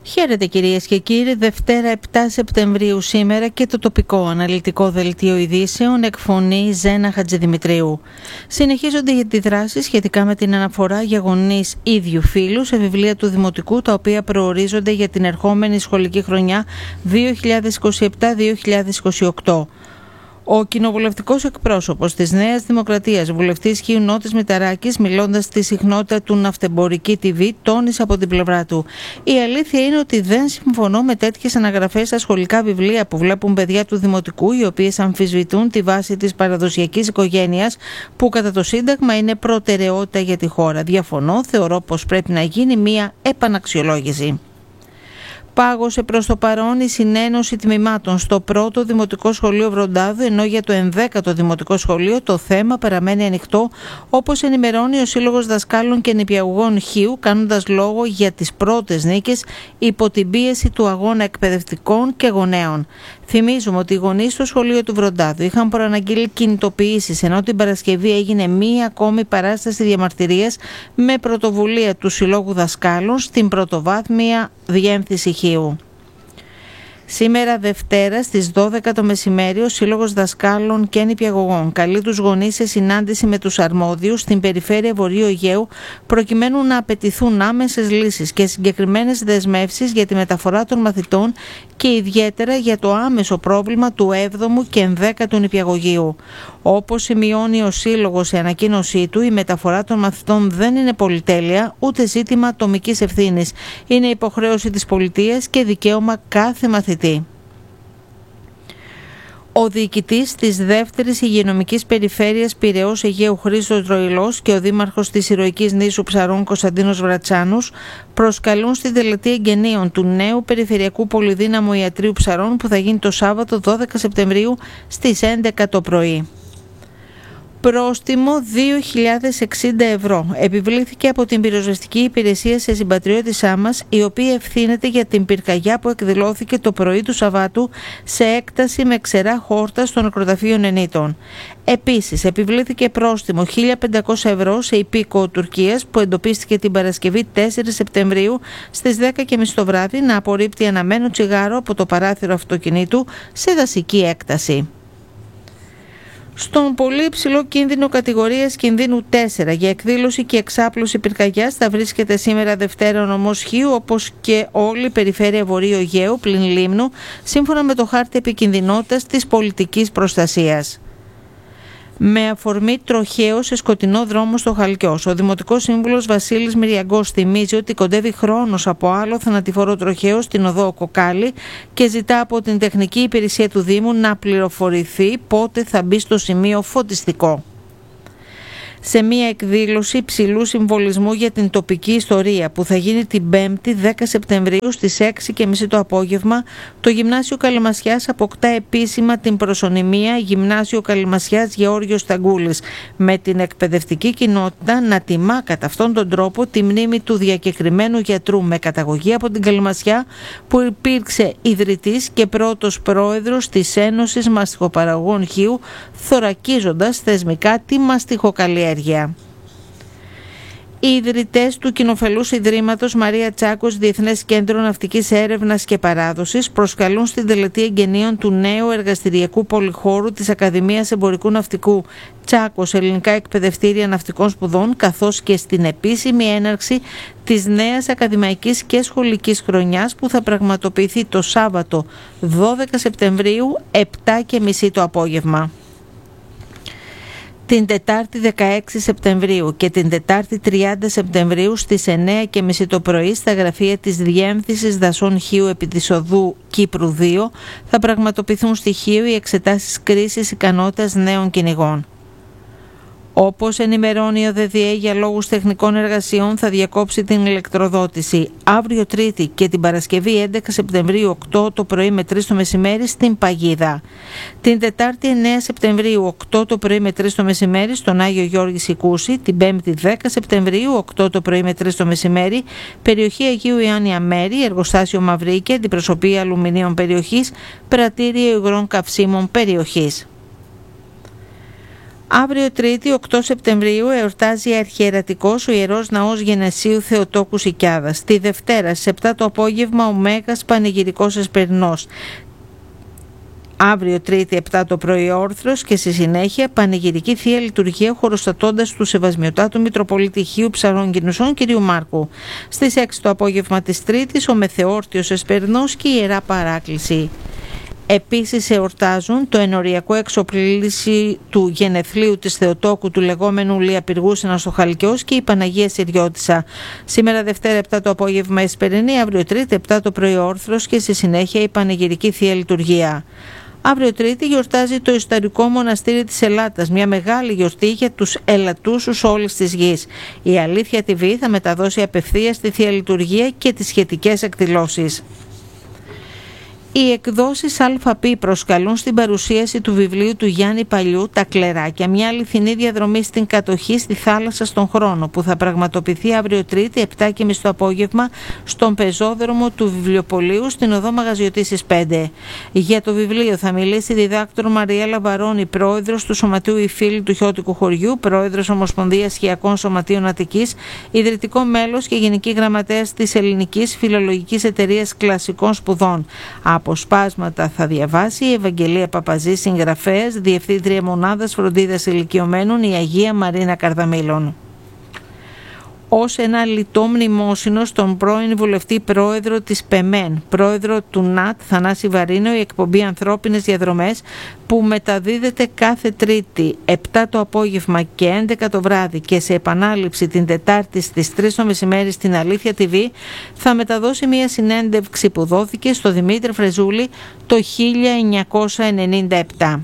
Χαίρετε κυρίες και κύριοι, Δευτέρα 7 Σεπτεμβρίου σήμερα και το τοπικό αναλυτικό δελτίο ειδήσεων εκφωνεί Ζένα Χατζηδημητρίου. Συνεχίζονται οι αντιδράσεις σχετικά με την αναφορά για γονείς ίδιου φύλου σε βιβλία του Δημοτικού, τα οποία προορίζονται για την ερχόμενη σχολική χρονιά 2027-2028. Ο κοινοβουλευτικός εκπρόσωπος της Νέας Δημοκρατίας, βουλευτής Χίου Νότης Μηταράκης, μιλώντας στη συχνότητα του Ναυτεμπορική TV, τόνισε από την πλευρά του: «Η αλήθεια είναι ότι δεν συμφωνώ με τέτοιες αναγραφές στα σχολικά βιβλία που βλέπουν παιδιά του Δημοτικού, οι οποίες αμφισβητούν τη βάση της παραδοσιακής οικογένειας, που κατά το Σύνταγμα είναι προτεραιότητα για τη χώρα. Διαφωνώ, θεωρώ πως πρέπει να γίνει μία επαναξιολόγηση». Πάγωσε προς το παρόν η συνένωση τμήματων στο πρώτο Δημοτικό Σχολείο Βροντάδου, ενώ για το 11ο Δημοτικό Σχολείο το θέμα παραμένει ανοιχτό, όπως ενημερώνει ο Σύλλογος Δασκάλων και Νηπιαγωγών Χίου, κάνοντας λόγο για τις πρώτες νίκες υπό την πίεση του αγώνα εκπαιδευτικών και γονέων. Θυμίζουμε ότι οι γονείς στο σχολείο του Βροντάδου είχαν προαναγγείλει κινητοποιήσεις, ενώ την Παρασκευή έγινε μία ακόμη παράσταση διαμαρτυρίας με πρωτοβουλία του Συλλόγου Δασκάλων στην πρωτοβάθμια διεύθυνση Χίου. Σήμερα Δευτέρα στις 12 το μεσημέρι ο Σύλλογος Δασκάλων και Νηπιαγωγών καλεί τους γονείς σε συνάντηση με τους αρμόδιους στην περιφέρεια Βορείου Αιγαίου, προκειμένου να απαιτηθούν άμεσες λύσεις και συγκεκριμένες δεσμεύσεις για τη μεταφορά των μαθητών και ιδιαίτερα για το άμεσο πρόβλημα του 7ου και 11ου νηπιαγωγείου. Όπως σημειώνει ο Σύλλογος σε ανακοίνωσή του, η μεταφορά των μαθητών δεν είναι πολυτέλεια ούτε ζήτημα ατομικής ευθύνης. Είναι υποχρέωση της πολιτείας και δικαίωμα κάθε μαθητή. Ο διοικητής της δεύτερης υγειονομικής περιφέρειας Πειραιώς Αιγαίου Χρήστος Δροηλός και ο δήμαρχος της ηρωικής νήσου Ψαρών Κωνσταντίνος Βρατσάνους προσκαλούν στη τελετή εγγενείων του νέου περιφερειακού πολυδύναμου ιατρείου Ψαρών, που θα γίνει το Σάββατο 12 Σεπτεμβρίου στις 11 το πρωί. Πρόστιμο 2.060 ευρώ επιβλήθηκε από την πυροσβεστική υπηρεσία σε συμπατριώτησά μας, η οποία ευθύνεται για την πυρκαγιά που εκδηλώθηκε το πρωί του Σαββάτου σε έκταση με ξερά χόρτα στο νεκροταφείο Ενίτων. Επίσης, επιβλήθηκε πρόστιμο 1.500 ευρώ σε υπήκοο Τουρκίας, που εντοπίστηκε την Παρασκευή 4 Σεπτεμβρίου στις 10.30 το βράδυ να απορρίπτει αναμένο τσιγάρο από το παράθυρο αυτοκινήτου σε δασική έκταση. Στον πολύ υψηλό κίνδυνο κατηγορίας κινδύνου 4 για εκδήλωση και εξάπλωση πυρκαγιάς θα βρίσκεται σήμερα Δευτέρα ο νομός Χίου, όπως και όλη η περιφέρεια Βορείου Αιγαίου πλην Λίμνου, σύμφωνα με το χάρτη επικινδυνότητας της πολιτικής προστασίας. Με αφορμή τροχαίο σε σκοτεινό δρόμο στο Χαλκιός, ο Δημοτικός Σύμβουλος Βασίλης Μυριαγκός θυμίζει ότι κοντεύει χρόνος από άλλο θανατηφόρο τροχαίο στην οδό Κοκάλη και ζητά από την τεχνική υπηρεσία του Δήμου να πληροφορηθεί πότε θα μπει στο σημείο φωτιστικό. Σε μια εκδήλωση υψηλού συμβολισμού για την τοπική ιστορία που θα γίνει την 5η 10 Σεπτεμβρίου στις 6.30 το απόγευμα, το Γυμνάσιο Καλαμασιάς αποκτά επίσημα την προσωνυμία Γυμνάσιο Καλαμασιάς Γεώργιος Σταγκούλης, με την εκπαιδευτική κοινότητα να τιμά κατά αυτόν τον τρόπο τη μνήμη του διακεκριμένου γιατρού με καταγωγή από την Καλαμασιά, που υπήρξε ιδρυτής και πρώτος πρόεδρος της Ένωσης Μαστιχοπαραγωγών Χίου, θωρακίζοντας θεσμικά τη μαστιχοκαλλιέργεια. Οι ιδρυτές του κοινοφελούς Ιδρύματος Μαρία Τσάκος Διεθνές Κέντρο Ναυτικής Έρευνας και Παράδοσης προσκαλούν στην τελετή εγγενείων του νέου εργαστηριακού πολυχώρου της Ακαδημίας Εμπορικού Ναυτικού Τσάκος Ελληνικά Εκπαιδευτήρια Ναυτικών Σπουδών, καθώς και στην επίσημη έναρξη της νέας ακαδημαϊκής και σχολικής χρονιάς, που θα πραγματοποιηθεί το Σάββατο 12 Σεπτεμβρίου 7.30 το απόγευμα. Την Τετάρτη 16 Σεπτεμβρίου και την Τετάρτη 30 Σεπτεμβρίου στις 9.30 το πρωί στα γραφεία της Διεύθυνσης Δασών Χίου επί της οδού Κύπρου 2 θα πραγματοποιηθούν στη Χίου οι εξετάσεις κρίσης ικανότητας νέων κυνηγών. Όπως ενημερώνει ο ΔΔΕ, για λόγους τεχνικών εργασιών θα διακόψει την ηλεκτροδότηση αύριο Τρίτη και την Παρασκευή 11 Σεπτεμβρίου 8 το πρωί με 3 το μεσημέρι στην Παγίδα. Την Τετάρτη 9 Σεπτεμβρίου 8 το πρωί με 3 το μεσημέρι στον Άγιο Γιώργη Σικούση. Την Πέμπτη 10 Σεπτεμβρίου 8 το πρωί με 3 το μεσημέρι περιοχή Αγίου Ιωάννη Αμέρη, εργοστάσιο Μαυρίκη, αντιπροσωπεία αλουμινίων περιοχής, πρατήριο υγρών καυσίμων περιοχής. Αύριο Τρίτη, 8 Σεπτεμβρίου, εορτάζει αρχιερατικός ο Ιερός Ναός Γενεσίου Θεοτόκου Σικιάδας. Τη Δευτέρα, στις 7 το απόγευμα, ο Μέγας Πανηγυρικός Εσπερινός. Αύριο Τρίτη, 7 το πρωί, όρθρος και στη συνέχεια πανηγυρική Θεία Λειτουργία χωροστατώντας του Σεβασμιωτάτου Μητροπολίτη Χίου Ψαρών Κινουσών κ. Μάρκου. Στις 6 το απόγευμα της Τρίτης, ο Μεθεόρτιος Εσπερινός και η Ιερά Παράκληση. Επίσης εορτάζουν το ενοριακό εξοπλίση του γενεθλίου της Θεοτόκου του λεγόμενου Λιαπυργούσαινα στο Χαλκιός και η Παναγία Συριώτισσα. Σήμερα Δευτέρα 7 το απόγευμα Εσπερινή, αύριο Τρίτη 7 το πρωί όρθρος και στη συνέχεια η Πανηγυρική Θεία Λειτουργία. Αύριο Τρίτη γιορτάζει το ιστορικό μοναστήρι της Ελλάτας, μια μεγάλη γιορτή για τους ελαττούσους όλης της γης. Η Αλήθεια TV θα μεταδώσει απευθείας τη Θεία Λειτουργία και τις σχετικές εκδηλώσεις. Οι εκδόσεις ΑΠ προσκαλούν στην παρουσίαση του βιβλίου του Γιάννη Παλιού «Τα Κλεράκια», μια αληθινή διαδρομή στην κατοχή στη θάλασσα στον χρόνο, που θα πραγματοποιηθεί αύριο Τρίτη 7.30 το απόγευμα στον πεζόδρομο του Βιβλιοπωλείου στην οδό Μαγαζιωτήσης 5. Για το βιβλίο θα μιλήσει η διδάκτορ Μαριέλα Βαρώνη, πρόεδρος του Σωματείου «Οι Φίλοι του Χιώτικου Χωριού», πρόεδρος Ομοσπονδίας Χιακών Σωματείων Αττικής, ιδρυτικό μέλος και γενική γραμματέας της Ελληνικής Φιλολογικής Εταιρείας Κλασικών Σπουδών. Αποσπάσματα θα διαβάσει η Ευαγγελία Παπαζή, συγγραφέας, Διευθύντρια Μονάδας Φροντίδας Ηλικιωμένων, η Αγία Μαρίνα Καρδαμήλων. Ως ένα λιτό μνημόσυνο στον πρώην βουλευτή πρόεδρο της ΠΕΜΕΝ, πρόεδρο του ΝΑΤ Θανάση Βαρίνο, η εκπομπή Ανθρώπινες Διαδρομές, που μεταδίδεται κάθε Τρίτη 7 το απόγευμα και 11 το βράδυ και σε επανάληψη την Τετάρτη στις 3 το μεσημέρι στην Αλήθεια TV, θα μεταδώσει μια συνέντευξη που δόθηκε στο Δημήτρη Φρεζούλη το 1997.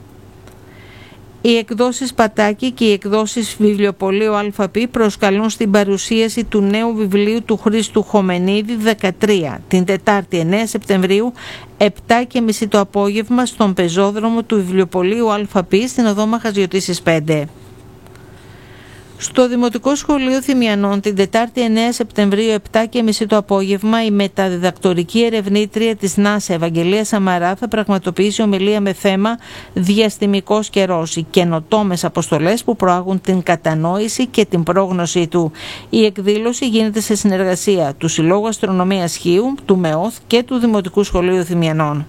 Οι εκδόσεις Πατάκη και οι εκδόσεις Βιβλιοπωλείου ΑΠ προσκαλούν στην παρουσίαση του νέου βιβλίου του Χρήστου Χομενίδη 13 την Τετάρτη 9 Σεπτεμβρίου 7.30 το απόγευμα στον πεζόδρομο του Βιβλιοπωλείου ΑΠ στην οδό Μαχαζιωτήσης 5. Στο Δημοτικό Σχολείο Θυμιανών την Τετάρτη 9 Σεπτεμβρίου 7.30 το απόγευμα η μεταδιδακτορική ερευνήτρια της ΝΑΣΕ Ευαγγελία Σαμαρά θα πραγματοποιήσει ομιλία με θέμα «Διαστημικός καιρός, οι καινοτόμες αποστολές που προάγουν την κατανόηση και την πρόγνωσή του». Η εκδήλωση γίνεται σε συνεργασία του Συλλόγου Αστρονομίας Χίου, του ΜΕΟΘ και του Δημοτικού Σχολείου Θυμιανών.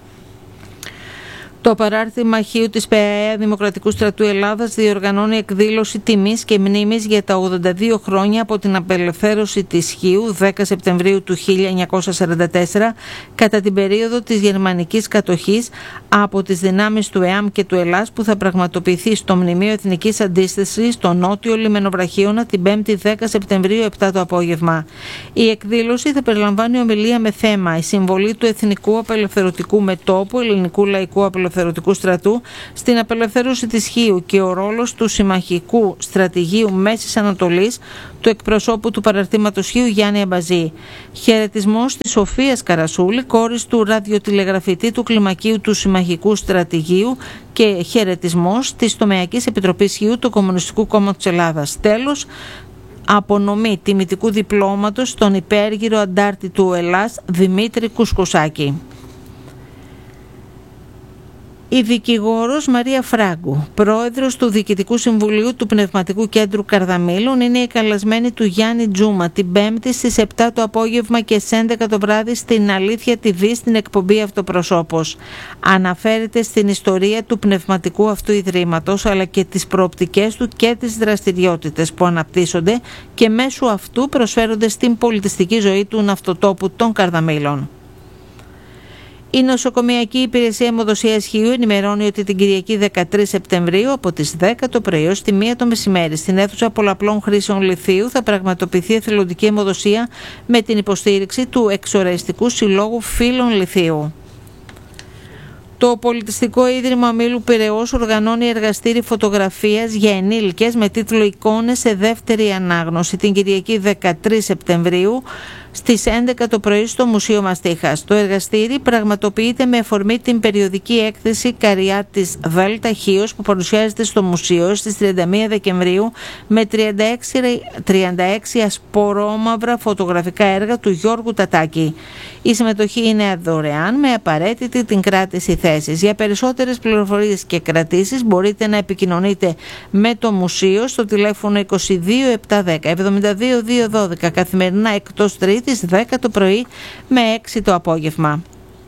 Το παράρτημα Χίου της ΠΑΕΑ Δημοκρατικού Στρατού Ελλάδας διοργανώνει εκδήλωση τιμής και μνήμης για τα 82 χρόνια από την απελευθέρωση της Χίου 10 Σεπτεμβρίου του 1944 κατά την περίοδο της γερμανικής κατοχής από τις δυνάμεις του ΕΑΜ και του ΕΛΑΣ, που θα πραγματοποιηθεί στο Μνημείο Εθνικής Αντίστασης στο Νότιο Λιμενοβραχίωνα την 5η 10 Σεπτεμβρίου 7 το απόγευμα. Η εκδήλωση θα περιλαμβάνει ομιλία με θέμα «Η συμβολή του Εθνικού Απελευθερωτικού Μετώπου Ελληνικού Λαϊκού Απελευθερωτικού Στρατού στην απελευθέρωση της Χίου και ο ρόλος του Συμμαχικού Στρατηγείου Μέσης Ανατολής του εκπροσώπου του παραρτήματος Χίου Γιάννη Αμπαζή. Χαιρετισμός της Σοφίας Καρασούλη, κόρης του ραδιοτηλεγραφητή του Κλιμακίου του Συμμαχικού Στρατηγείου, και χαιρετισμός της Τομεακής Επιτροπής Χίου του Κομμουνιστικού Κόμματος Ελλάδας. Τέλος, απονομή τιμητικού διπλώματος στον υπέργυρο αντάρτη του Ελλάς Δημήτρη Κουσκουσάκη. Η δικηγόρος Μαρία Φράγκου, πρόεδρος του Διοικητικού Συμβουλίου του Πνευματικού Κέντρου Καρδαμήλων, είναι η καλεσμένη του Γιάννη Τζούμα την Πέμπτη στις 7 το απόγευμα και στις 11 το βράδυ στην Αλήθεια TV στην εκπομπή Αυτοπροσώπος. Αναφέρεται στην ιστορία του πνευματικού αυτού ιδρύματος, αλλά και τις προοπτικές του και τις δραστηριότητες που αναπτύσσονται και μέσω αυτού προσφέρονται στην πολιτιστική ζωή του ναυτοτόπου των Καρδαμήλων. Η Νοσοκομιακή Υπηρεσία Αιμοδοσίας Χίου ενημερώνει ότι την Κυριακή 13 Σεπτεμβρίου από τις 10 το πρωί ως τη 1 το μεσημέρι στην αίθουσα πολλαπλών χρήσεων λιθίου θα πραγματοποιηθεί εθελοντική αιμοδοσία με την υποστήριξη του Εξοραϊστικού Συλλόγου Φίλων Λιθίου. Το Πολιτιστικό Ίδρυμα Ομίλου Πειραιώς οργανώνει εργαστήρι φωτογραφίας για ενήλικες με τίτλο «Εικόνες σε δεύτερη ανάγνωση» την Κυριακή 13 Σεπτεμβρίου στις 11 το πρωί στο Μουσείο Μαστίχας. Το εργαστήρι πραγματοποιείται με αφορμή την περιοδική έκθεση Καριάτης Δέλτα Χίος που παρουσιάζεται στο Μουσείο στις 31 Δεκεμβρίου με 36 ασπορόμαυρα φωτογραφικά έργα του Γιώργου Τατάκη. Η συμμετοχή είναι δωρεάν με απαραίτητη την κράτηση θέσης. εκθέσεις. Για περισσότερες πληροφορίες και κρατήσεις μπορείτε να επικοινωνείτε με το Μουσείο στο τηλέφωνο 22 710 72 212, καθημερινά εκτός Τρίτης 10 το πρωί με 6 το απόγευμα.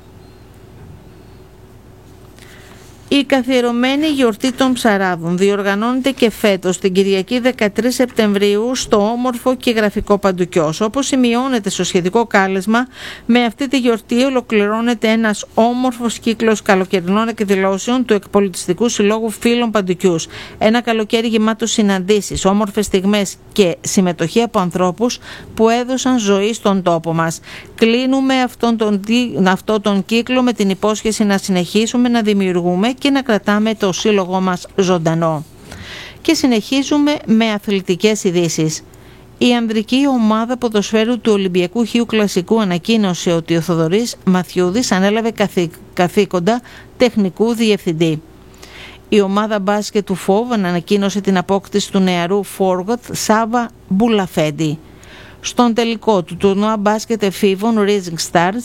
Η καθιερωμένη γιορτή των Ψαράδων διοργανώνεται και φέτος την Κυριακή 13 Σεπτεμβρίου στο όμορφο και γραφικό Παντουκιός. Όπως σημειώνεται στο σχετικό κάλεσμα, με αυτή τη γιορτή ολοκληρώνεται ένας όμορφος κύκλος καλοκαιρινών εκδηλώσεων του Εκπολιτιστικού Συλλόγου Φίλων Παντουκιούς. Ένα καλοκαίρι γεμάτο συναντήσεις, όμορφες στιγμές και συμμετοχή από ανθρώπους που έδωσαν ζωή στον τόπο μας. Κλείνουμε αυτόν τον κύκλο με την υπόσχεση να συνεχίσουμε να δημιουργούμε και να κρατάμε το σύλλογό μας ζωντανό. Και συνεχίζουμε με αθλητικές ειδήσεις. Η ανδρική ομάδα ποδοσφαίρου του Ολυμπιακού Χίου Κλασικού ανακοίνωσε ότι ο Θοδωρής Μαθιούδης ανέλαβε καθήκοντα τεχνικού διευθυντή. Η ομάδα μπάσκετ του ΦΟΒ ανακοίνωσε την απόκτηση του νεαρού forward Σάβα Μπουλαφέντη. Στον τελικό του τουρνουά μπάσκετ εφήβων Rising Stars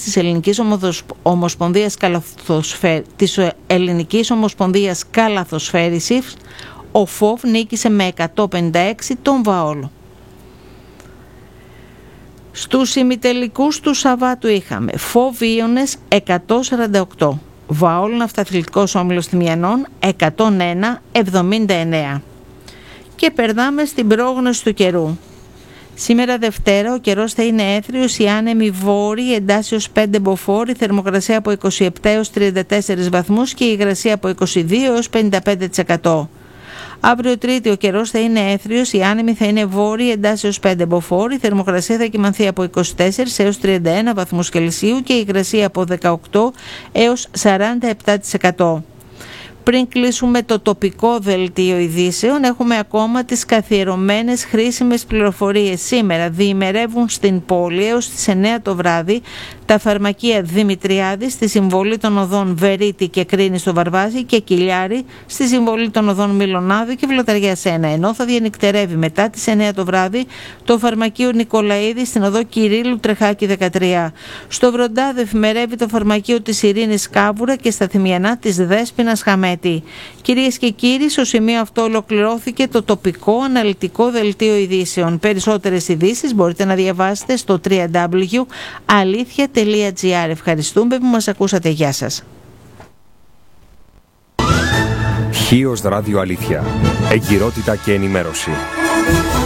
της Ελληνικής Ομοσπονδίας Καλαθοσφαίρισης, ο ΦΟΒ νίκησε με 156 τον Βαόλο. Στους ημιτελικούς του Σαββάτου είχαμε ΦΟΒ Ίωνες 148, Βαόλο Ναυταθλητικός Όμιλος Θυμιανών 101-79. Και περνάμε στην πρόγνωση του καιρού. Σήμερα Δευτέρα ο καιρός θα είναι έθριος, η άνεμη βόρειη εντάσσεως 5 μποφόρ, η θερμοκρασία από 27 έως 34 βαθμούς και η υγρασία από 22 έως 55%. Αύριο Τρίτη ο καιρός θα είναι έθριος, η άνεμη θα είναι βόρειη εντάσσεως 5 μποφόρ, η θερμοκρασία θα κυμανθεί από 24 έως 31 βαθμούς Κελσίου και η υγρασία από 18 έως 47%. Πριν κλείσουμε το τοπικό δελτίο ειδήσεων, έχουμε ακόμα τις καθιερωμένες χρήσιμες πληροφορίες. Σήμερα διημερεύουν στην πόλη έως τις 9 το βράδυ τα φαρμακεία Δημητριάδη στη συμβολή των οδών Βερίτη και Κρίνη στο Βαρβάζι και Κιλιάρη στη συμβολή των οδών Μιλονάδη και Βλωταριάς 1. Ενώ θα διανυκτερεύει μετά τις 9 το βράδυ το φαρμακείο Νικολαίδη στην οδό Κυρίλου Τρεχάκη 13. Στο Βροντάδε εφημερεύει το φαρμακείο της Ειρήνης Κάβουρα και στα Θυμιανά της Δέσποινας Χαμέτη. Κυρίες και κύριοι, στο σημείο αυτό ολοκληρώθηκε το τοπικό αναλυτικό δελτίο ειδήσεων. Περισσότερες ειδήσεις μπορείτε να διαβάσετε στο www.alithia.gr. Ευχαριστούμε που μας ακούσατε. Γεια σας. Χίος Ράδιο Αλήθεια. Εγκυρότητα και ενημέρωση.